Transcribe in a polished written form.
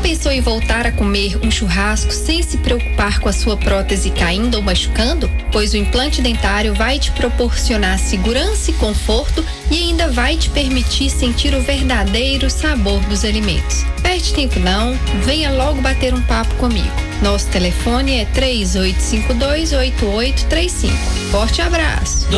pensou em voltar a comer um churrasco sem se preocupar com a sua prótese caindo ou machucando? Pois o implante dentário vai te proporcionar segurança e conforto e ainda vai te permitir sentir o verdadeiro sabor dos alimentos. Perde tempo não, venha logo bater um papo comigo. Nosso telefone é 3852-8835. Forte abraço!